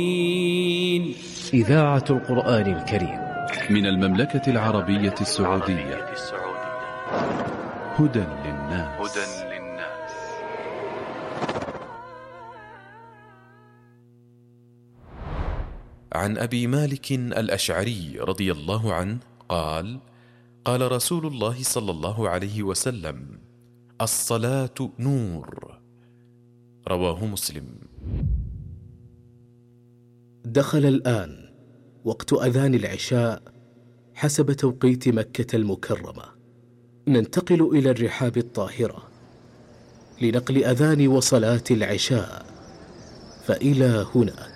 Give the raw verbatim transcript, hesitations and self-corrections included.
إذاعة القرآن الكريم من المملكة العربية السعودية. هدى للناس. عن أبي مالك الأشعري رضي الله عنه قال: قال رسول الله صلى الله عليه وسلم: الصلاة نور. رواه مسلم. دخل الآن وقت أذان العشاء حسب توقيت مكة المكرمة. ننتقل إلى الرحاب الطاهرة لنقل أذان وصلاة العشاء، فإلى هناك.